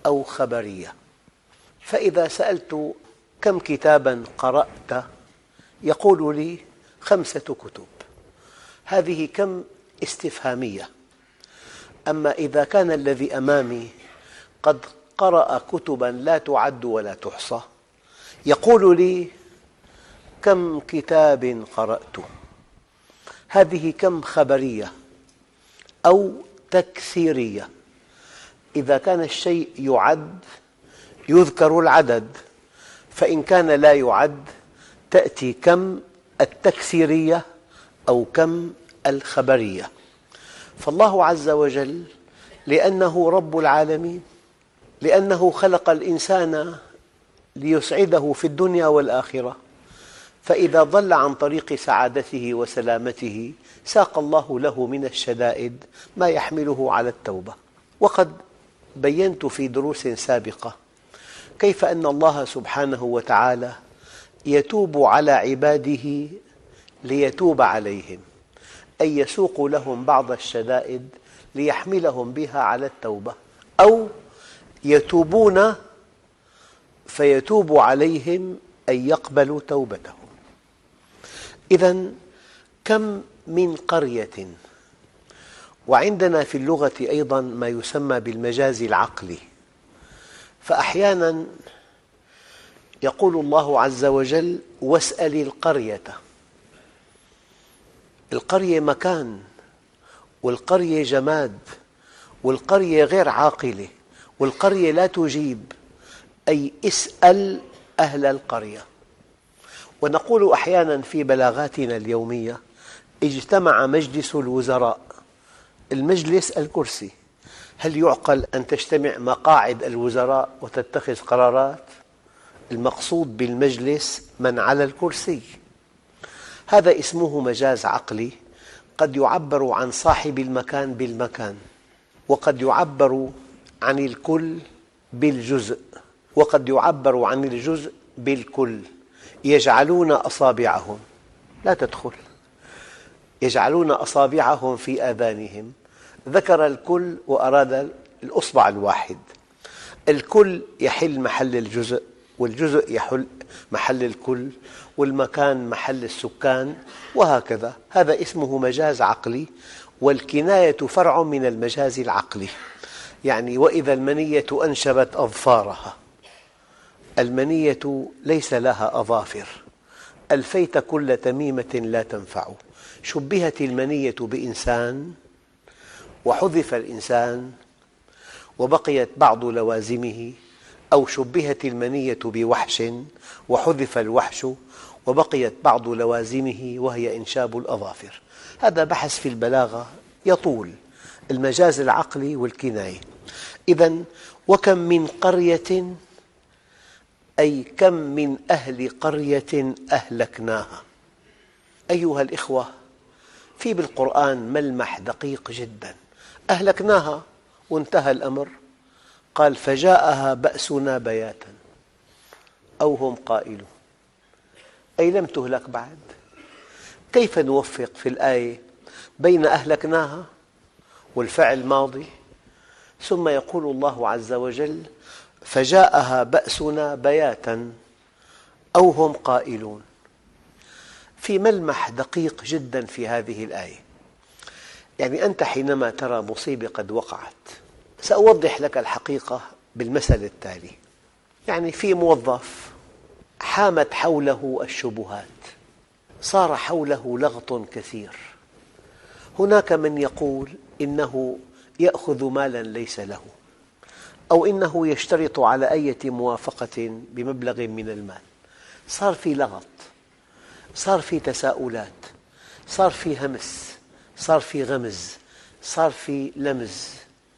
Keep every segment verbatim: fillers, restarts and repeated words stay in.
أو خبرية. فإذا سألت كم كتاباً قرأت يقول لي خمسة كتب. هذه كم استفهامية. أما إذا كان الذي أمامي قد قرأ كتباً لا تعد ولا تحصى يقول لي كم كتاب قرأت. هذه كم خبرية أو تكثيرية. إذا كان الشيء يعد يذكر العدد، فإن كان لا يعد تأتي كم التكثيرية أو كم الخبرية. فالله عز وجل لأنه رب العالمين، لأنه خلق الإنسان ليسعده في الدنيا والآخرة، فإذا ضل عن طريق سعادته وسلامته ساق الله له من الشدائد ما يحمله على التوبة. وقد بينت في دروس سابقة كيف أن الله سبحانه وتعالى يتوب على عباده ليتوب عليهم، أي يسوق لهم بعض الشدائد ليحملهم بها على التوبة، أو يتوبون فيتوب عليهم أن يقبلوا توبتهم. إذن كم من قرية. وعندنا في اللغة أيضاً ما يسمى بالمجاز العقلي. فأحياناً يقول الله عز وجل واسأل القرية. القرية مكان، والقرية جماد، والقرية غير عاقلة، والقرية لا تجيب، أي اسأل أهل القرية. ونقول أحياناً في بلاغاتنا اليومية اجتمع مجلس الوزراء. المجلس الكرسي. هل يعقل أن تجتمع مقاعد الوزراء وتتخذ قرارات؟ المقصود بالمجلس من على الكرسي. هذا اسمه مجاز عقلي. قد يعبر عن صاحب المكان بالمكان، وقد يعبر عن الكل بالجزء، وقد يعبر عن الجزء بالكل. يجعلون أصابعهم، لا تدخل، يجعلون أصابعهم في آذانهم. ذكر الكل وأراد الأصبع الواحد. الكل يحل محل الجزء، والجزء يحل محل الكل، والمكان محل السكان، وهكذا. هذا اسمه مجاز عقلي. والكناية فرع من المجاز العقلي. يعني وإذا المنية أنشبت أظفارها. المنية ليس لها أظافر. ألفيت كل تميمة لا تنفع. شبهت المنية بإنسان وحذف الإنسان وبقيت بعض لوازمه، أو شبهت المنية بوحش وحذف الوحش وبقيت بعض لوازمه وهي إنشاب الأظافر. هذا بحث في البلاغة يطول، المجاز العقلي والكناية. إذن وكم من قرية، أي كم من أهل قرية أهلكناها. أيها الإخوة، في بالقرآن ملمح دقيق جدا. أهلكناها وانتهى الأمر. قال فجاءها بأسنا بياتا أو هم قائلون، أي لم تهلك بعد. كيف نوفق في الآية بين أهلكناها والفعل ماضي، ثم يقول الله عز وجل فجاءها بأسنا بياتا أو هم قائلون؟ في ملمح دقيق جدا في هذه الآية. يعني أنت حينما ترى مصيبة قد وقعت، سأوضح لك الحقيقة بالمثل التالي. يعني في موظف حامت حوله الشبهات، صار حوله لغط كثير. هناك من يقول إنه يأخذ مالا ليس له، أو إنه يشترط على أي موافقة بمبلغ من المال. صار في لغط، صار في تساؤلات، صار في همس، صار في غمز، صار في لمز.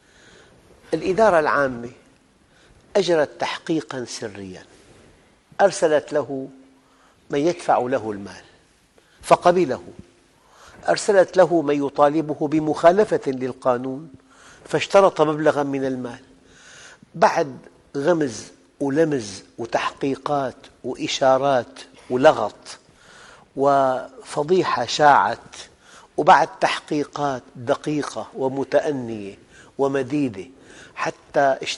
الإدارة العامة أجرت تحقيقاً سرياً، أرسلت له من يدفع له المال فقبله، أرسلت له من يطالبه بمخالفة للقانون فاشترط مبلغاً من المال. بعد غمز ولمز وتحقيقات وإشارات ولغط وفضيحة شاعت، وبعد تحقيقات دقيقة ومتأنية ومديدة، حتى